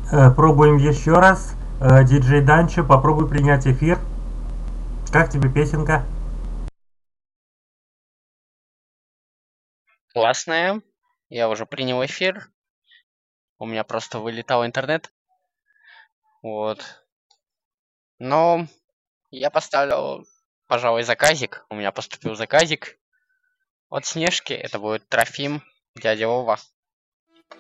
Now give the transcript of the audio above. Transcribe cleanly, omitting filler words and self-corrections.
Пробуем еще раз. Диджей Данчо, попробуй принять эфир. Как тебе песенка? Классная. Я уже принял эфир. У меня просто вылетал интернет. Вот. Но я поставил, пожалуй, заказик. У меня поступил заказик от Снежки. Это будет Трофим, дядя Вова.